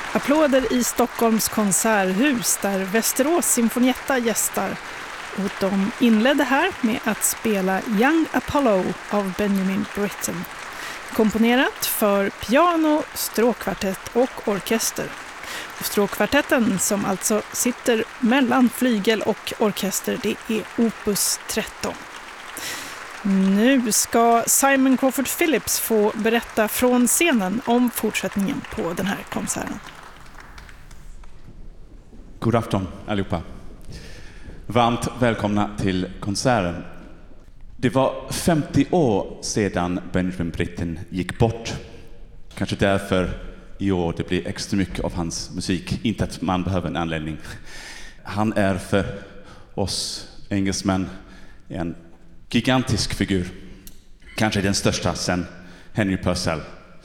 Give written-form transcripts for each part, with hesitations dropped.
Applåder i Stockholms konserthus där Västerås Sinfonietta gästar. Och de inledde här med att spela Young Apollo av Benjamin Britten. Komponerat för piano, stråkkvartett och orkester. Och stråkkvartetten som alltså sitter mellan flygel och orkester, det är Opus 13. Nu ska Simon Crawford Phillips få berätta från scenen om fortsättningen på den här konserten. God afton allihopa. Varmt välkomna till konserten. Det var 50 år sedan Benjamin Britten gick bort. Kanske därför i år det blir extra mycket av hans musik. Inte att man behöver en anledning. Han är för oss engelsmän en gigantisk figur. Kanske den största sen Henry Purcell.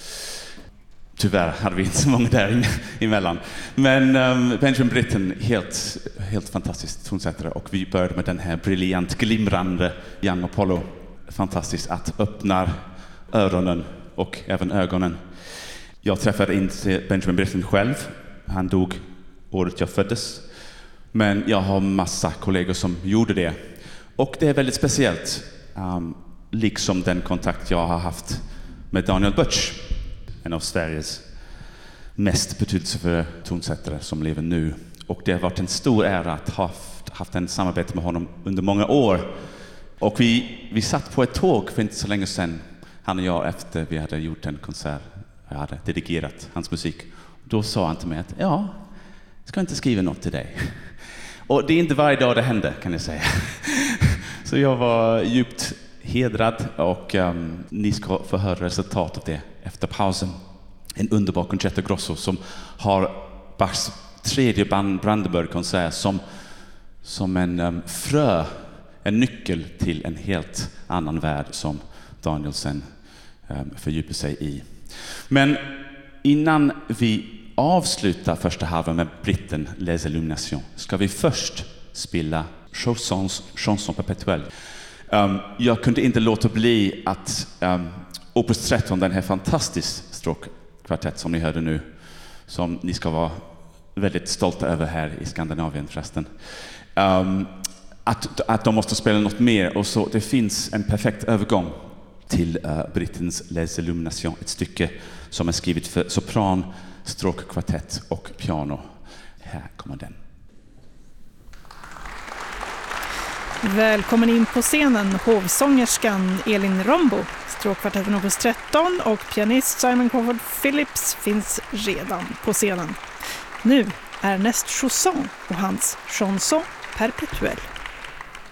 Tyvärr hade vi inte så många där emellan. Men Benjamin Britten, helt fantastisk tonsättare. Och vi började med den här briljant glimrande Young Apollo. Fantastiskt att öppna öronen och även ögonen. Jag träffade inte Benjamin Britten själv. Han dog året jag föddes. Men jag har massa kollegor som gjorde det. Och det är väldigt speciellt. Liksom den kontakt jag har haft med Daniel Butch. En av Sveriges mest betydelsefulla tonsättare som lever nu. Och det har varit en stor ära att ha haft en samarbete med honom under många år. Och vi satt på ett tåg för inte så länge sedan, han och jag, efter vi hade gjort en konsert. Jag hade dedigerat hans musik. Då sa han till mig att jag ska inte skriva något till dig. Och det är inte varje dag det händer, kan jag säga. Så jag var djupt hedrad och ni ska få höra resultatet av det efter pausen. En underbar concerto grosso som har Bachs tredje Brandenburg-konsert som en frö, en nyckel till en helt annan värld som Daniel sen fördjupar sig i. Men innan vi avslutar första halvan med Britten Les Illuminations ska vi först spela Chanson perpétuelle. Jag kunde inte låta bli att Opus 13, den här fantastiska stråkkvartett som ni hörde nu, som ni ska vara väldigt stolta över här i Skandinavien förresten, att de måste spela något mer, och så det finns en perfekt övergång till Brittens Les Illuminations, ett stycke som är skrivet för sopran, stråkkvartett och piano. Här kommer den. Välkommen in på scenen hovsångerskan Elin Rombo, stråkkvartetten Opus 13 och pianist Simon Crawford Phillips finns redan på scenen. Nu Ernest Chausson och hans Chanson perpétuelle.